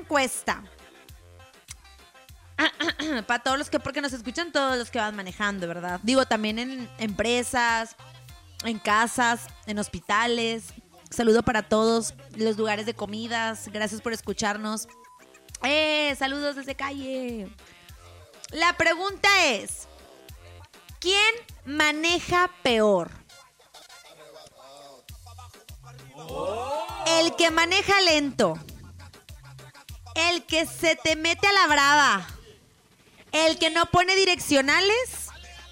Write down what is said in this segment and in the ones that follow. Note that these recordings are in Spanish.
encuesta. Para todos los que, porque nos escuchan todos los que van manejando, ¿verdad? Digo, también en empresas, en casas, en hospitales. Saludo para todos los lugares de comidas. Gracias por escucharnos. Saludos desde calle. La pregunta es, ¿quién maneja peor? El que maneja lento. El que se te mete a la brava. El que no pone direccionales.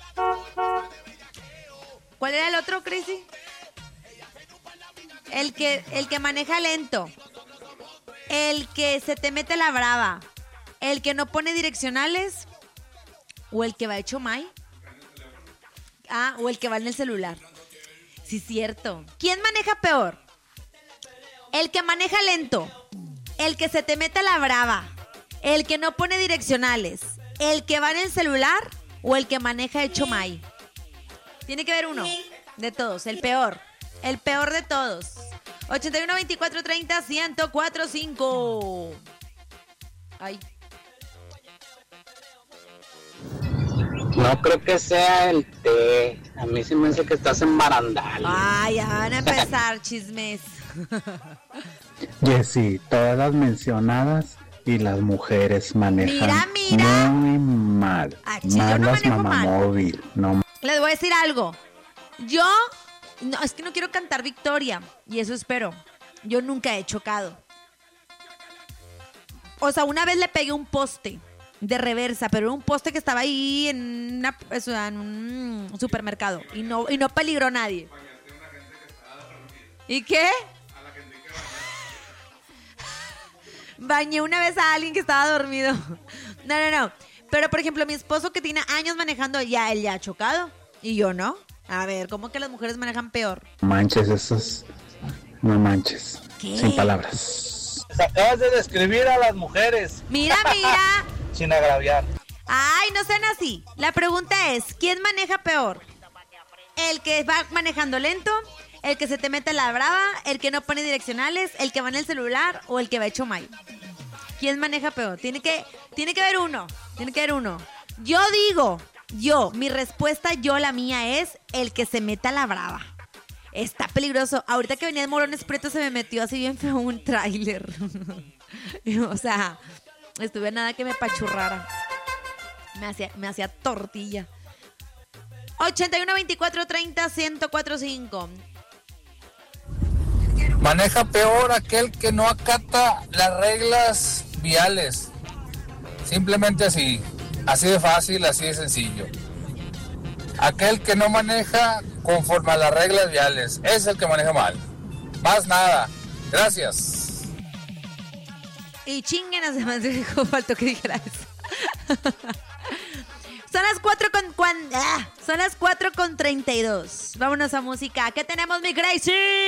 ¿Cuál era el otro, Crazy? El que maneja lento. El que se te mete a la brava. El que no pone direccionales. O el que va hecho May. O el que va en el celular. Sí, cierto. ¿Quién maneja peor? El que maneja lento. El que se te mete a la brava. El que no pone direccionales. ¿El que va en el celular o el que maneja hecho May? Tiene que haber uno de todos, el peor. El peor de todos. 81 24 30 104 5. Ay. No creo que sea el té. A mí se me hace que estás en barandal. Ay, ya van a empezar chismes. Jessy, todas las mencionadas y las mujeres manejan mira. muy mal. Yo no Malas manejo mal. mamamóvil. No. Les voy a decir algo. Yo, no, es que no quiero cantar victoria. Y eso espero. Yo nunca he chocado. O sea, una vez le pegué un poste de reversa, pero era un poste que estaba ahí en un supermercado. Y no peligró a nadie. ¿Y qué? Bañé una vez a alguien que estaba dormido. No. Pero, por ejemplo, mi esposo que tiene años manejando, él ya ha chocado. Y yo no. A ver, ¿cómo que las mujeres manejan peor? Manches esos. No manches. ¿Qué? Sin palabras. Acabas de describir a las mujeres. Mira. Sin agraviar. Ay, no sean así. La pregunta es, ¿quién maneja peor? ¿El que va manejando lento? ¿El que se te mete a la brava? ¿El que no pone direccionales? ¿El que va en el celular? ¿O el que va hecho May? ¿Quién maneja peor? Tiene que haber uno. Yo digo, mi respuesta, la mía es el que se mete a la brava. Está peligroso. Ahorita que venía de Morones Prieto se me metió así bien feo un tráiler. O sea, estuve a nada que me pachurrara. Me hacía tortilla. 81 24 30 104 5. Maneja peor aquel que no acata las reglas viales. Simplemente así de fácil, así de sencillo. Aquel que no maneja conforme a las reglas viales, es el que maneja mal. Más nada. Gracias. Y chinguen a semana, dijo, faltó que dijera eso. Son las 4 con 32. Vámonos a música. ¿Qué tenemos, mi Crazy?